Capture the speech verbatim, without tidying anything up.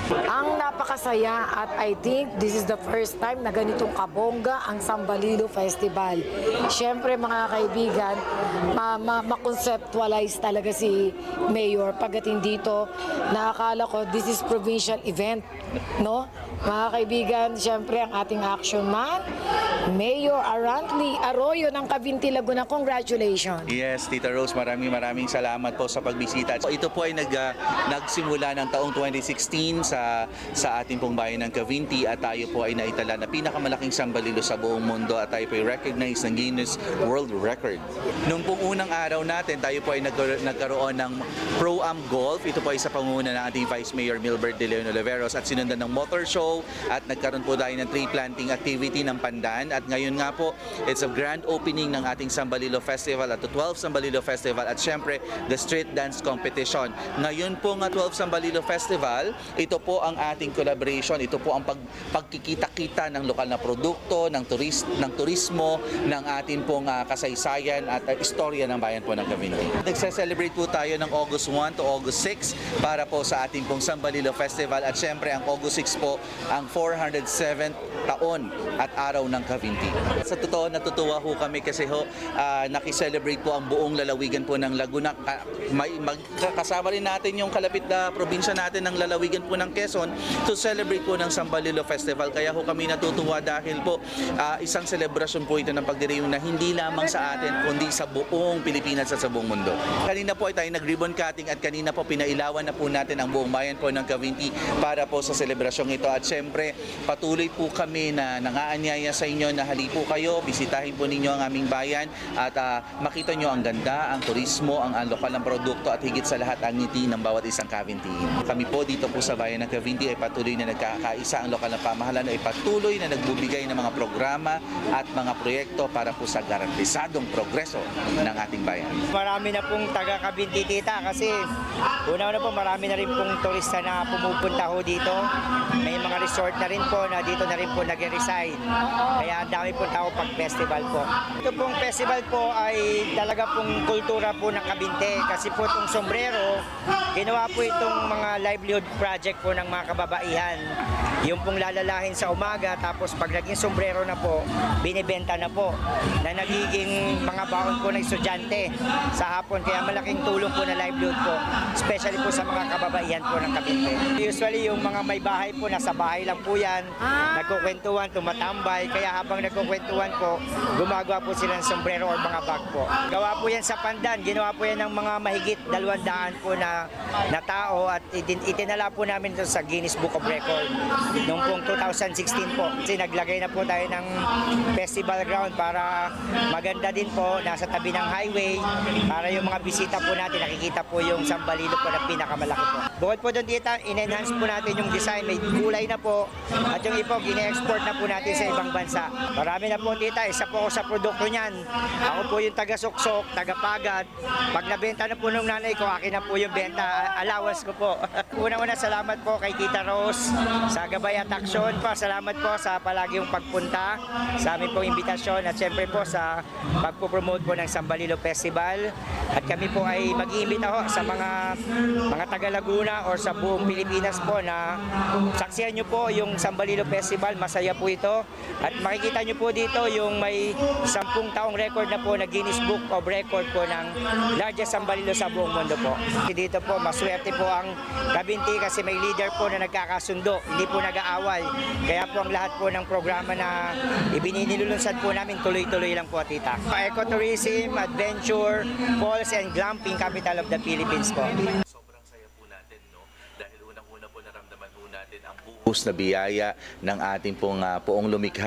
Ang napakasaya at I think this is the first time na ganitong kabongga ang Sambalilo Festival. Siyempre mga kaibigan, ma- ma- ma-conceptualize talaga si Mayor pagdating dito. Nakakala ko this is provincial event, no? Mga kaibigan, siyempre ang ating action man, Mayor Arantly Arroyo ng Cavinti, Laguna. Congratulations. Yes, Tita Rose, maraming maraming salamat po sa pagbisita. Ito po ay nag, uh, nagsimula ng taong twenty sixteen sa sa ating pong bayan ng Cavinti at tayo po ay naitala na pinakamalaking sambalilo sa buong mundo at tayo po ay recognized ng Guinness World Record. Noong pong unang araw natin, tayo po ay nagkar- nagkaroon ng Pro-Am Golf. Ito po ay sa pangunguna ng ating Vice Mayor Milbert De Leon Oliveros at sinundan ng motor show at nagkaroon po tayo ng tree planting activity ng Pandan. At ngayon nga po, it's a grand opening ng ating Sambalilo Festival at the twelfth Sambalilo Festival at syempre the street dance competition. Ngayon po nga twelfth Sambalilo Festival, ito po ang ating collaboration, ito po ang pag, pagkikita-kita ng lokal na produkto, ng turist, ng turismo, ng ating pong uh, kasaysayan at uh, istorya ng bayan po ng Cavinti. Nagse-celebrate po tayo ng August one to August six para po sa ating pong Sambalilo Festival at syempre ang August six po ang four hundred seventh taon at araw ng Cavinti. Sa totoo, natutuwa ho kami kasi ho, uh, nakiselebrate po ang buong lalawigan po ng Laguna. Uh, may, magkasama rin natin yung kalapit na probinsya natin ng lalawigan po ng Quezon to celebrate po ng Sambalilo Festival. Kaya ho kami natutuwa dahil po uh, isang selebrasyon po ito ng pagdiriwang na hindi lamang sa atin kundi sa buong Pilipinas at sa buong mundo. Kanina po ay tayo nag-ribbon cutting at kanina po pinailawan na po natin ang buong bayan po ng Cavinti para po sa selebrasyong ito. At syempre, patuloy po kami na nangaanyaya sa inyo na hali po kayo, bisitahin po ninyo ang aming bayan at uh, makita nyo ang ganda, ang turismo, ang, ang lokal ng produkto at higit sa lahat ang ngiti ng bawat isang Cavintian. Kami po dito po sa bayan ng Cavinti ay patuloy na nagkakaisa, ang lokal na pamahalaan ay patuloy na nagbubigay ng mga programa at mga proyekto para po sa garantisadong progreso ng ating bayan. Marami na pong taga Cavinti, tita, kasi una-una po marami na rin pong turista na pumupunta ho dito. May mga resort na rin po na dito na rin po nag-reside. Kaya ang dami po tao pag festival po. Ito pong festival po ay talaga pong kultura po ng Cavinti kasi po itong sombrero, ginawa po itong mga livelihood project po ng mga kababaihan. Yung pong lalalahin sa umaga tapos pag naging sombrero na po, binibenta na po na nagiging mga baon po ng estudyante sa hapon. Kaya malaking tulong po na livelihood po, especially po sa mga kababaihan po ng Cavinti. Usually yung mga may bahay po, nasa bahay lang po yan, nagkukwentuhan, tumatambay. Kaya habang nagkukwentuhan po, gumagawa po sila ng sombrero or mga bag po. Gawa po yan sa Pandan, ginawa po yan ng mga mahigit dalawang daan po na, na tao at itin, itinala po namin ito sa Guinness Book of Record noong pong two thousand sixteen po. Kasi naglagay na po tayo ng festival ground para maganda din po, nasa tabi ng highway, para yung mga bisita po natin, nakikita po yung Sambalilo po na pinakamalaki po. Bukod po doon dito, in-enhance po natin yung design, may kulay na po, at yung ipo, gine-export na po natin sa ibang bansa. Marami na po tita, isa po ako sa produkto niyan. Ako po yung taga-suksok, taga-pagad. Pag nabenta na po ng nanay ko, akin na po yung benta, allowance ko po. Una-una, salamat po kay Tita Rose sa gabay at aksyon po. Salamat po sa palagi yung pagpunta sa aming pong imbitasyon at syempre po sa pagpo-promote po ng Sambalilo Festival. At kami po ay mag-iimbita ho sa mga mga taga Laguna or sa buong Pilipinas po na saksihan nyo po yung Sambalilo Festival. Masaya po ito. At makikita nyo po dito yung may sampung taong record na po na Guinness Book of Record po ng largest Sambalilo sa buong mundo po. Dito po, maswerte po ang Cavinti kasi may leader po na nagkakasundo, hindi po nag-aaway. Kaya po ang lahat po ng programa na ibininilulunsad po namin, tuloy-tuloy lang po, tita. Ecotourism, adventure, falls and glamping, capital of the Philippines po. Sobrang saya po natin, no? Dahil unang-una po naramdaman po natin ang buhos na biyaya ng ating pong uh, poong lumikha